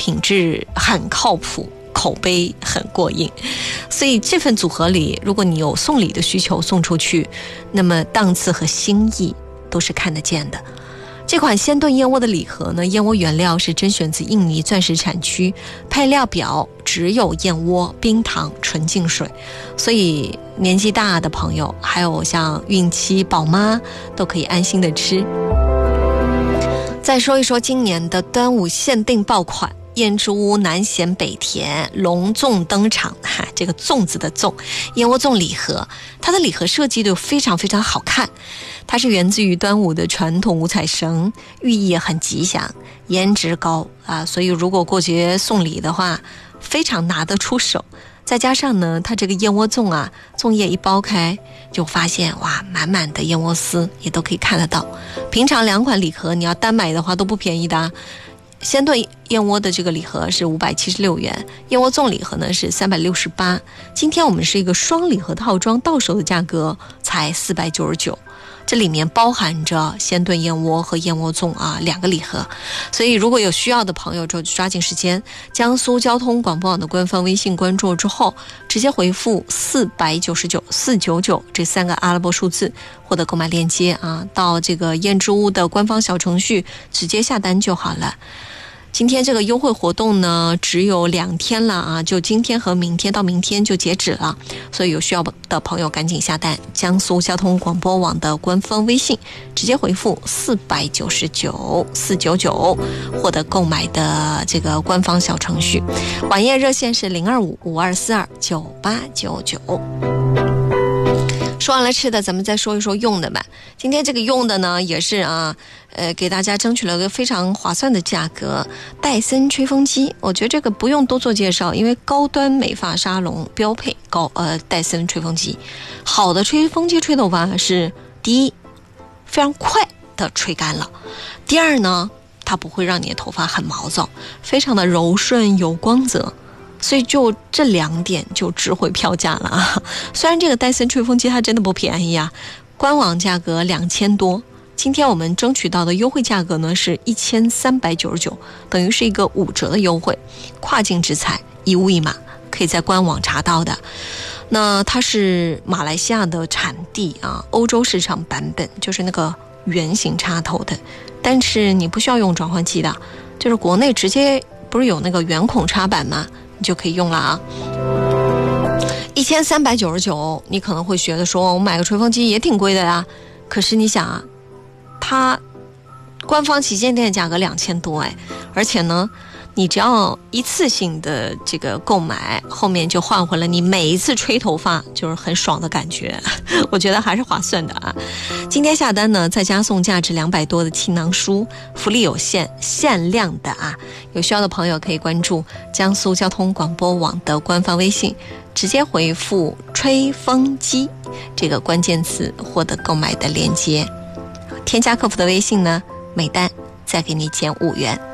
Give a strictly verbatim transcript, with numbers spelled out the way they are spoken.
品质很靠谱，口碑很过硬，所以这份组合里，如果你有送礼的需求送出去，那么档次和心意都是看得见的。这款鲜炖燕窝的礼盒呢，燕窝原料是甄选自印尼钻石产区，配料表只有燕窝、冰糖、纯净水，所以年纪大的朋友，还有像孕期、宝妈都可以安心的吃。再说一说今年的端午限定爆款，燕之屋南咸北甜隆重登场，哈，这个粽子的粽，燕窝粽礼盒，它的礼盒设计就非常非常好看。它是源自于端午的传统五彩绳，寓意也很吉祥，颜值高啊，所以如果过节送礼的话，非常拿得出手。再加上呢，它这个燕窝粽啊，粽叶一剥开就发现哇，满满的燕窝丝也都可以看得到。平常两款礼盒你要单买的话都不便宜的啊。鲜炖燕窝的这个礼盒是五百七十六元，燕窝粽礼盒呢是三百六十八。今天我们是一个双礼盒套装，到手的价格才四百九十九。这里面包含着鲜炖燕窝和燕窝粽啊两个礼盒，所以如果有需要的朋友就抓紧时间，江苏交通广播网的官方微信关注之后，直接回复四百九十九四九九这三个阿拉伯数字，获得购买链接啊，到这个燕之屋的官方小程序直接下单就好了。今天这个优惠活动呢只有两天了啊，就今天和明天，到明天就截止了，所以有需要的朋友赶紧下单。江苏交通广播网的官方微信直接回复四百九十九四九九，获得购买的这个官方小程序。晚宴热线是零二五五二四二九八九九。说完了吃的，咱们再说一说用的吧。今天这个用的呢，也是啊，呃，给大家争取了个非常划算的价格。戴森吹风机，我觉得这个不用多做介绍，因为高端美发沙龙标配高呃戴森吹风机。好的吹风机吹头发是第一，非常快的吹干了；第二呢，它不会让你的头发很毛躁，非常的柔顺有光泽。所以就这两点就值回票价了啊！虽然这个戴森吹风机它真的不便宜啊，官网价格两千多，今天我们争取到的优惠价格呢是一千三百九十九，等于是一个五折的优惠，跨境直采，一物一码，可以在官网查到的。那它是马来西亚的产地啊，欧洲市场版本，就是那个圆形插头的，但是你不需要用转换器的，就是国内直接不是有那个圆孔插板吗？你就可以用了啊。一千三百九十九，你可能会觉得说我买个吹风机也挺贵的呀，可是你想啊，它官方旗舰店价格两千多哎，而且呢你只要一次性的这个购买，后面就换回了你每一次吹头发就是很爽的感觉，我觉得还是划算的啊。今天下单呢，再加送价值两百多的气囊书，福利有限，限量的啊。有需要的朋友可以关注江苏交通广播网的官方微信，直接回复吹风机这个关键词获得购买的链接。添加客服的微信呢，每单再给你减五元。